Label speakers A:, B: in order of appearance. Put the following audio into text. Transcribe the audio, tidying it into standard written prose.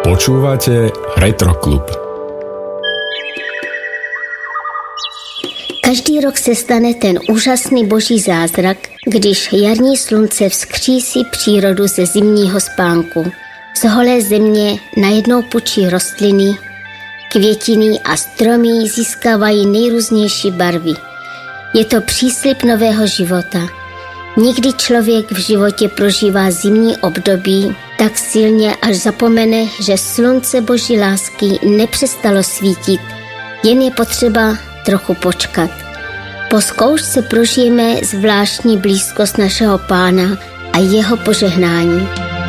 A: Počúvate Retroklub.
B: Každý rok se stane ten úžasný boží zázrak, když jarní slunce vzkřísí přírodu ze zimního spánku. Z holé země najednou pučí rostliny, květiny a stromy získávají nejrůznější barvy. Je to příslib nového života. Nikdy člověk v životě prožívá zimní období tak silně, až zapomene, že slunce boží lásky nepřestalo svítit, jen je potřeba trochu počkat. Po zkoušce prožijeme zvláštní blízkost našeho Pána a jeho požehnání.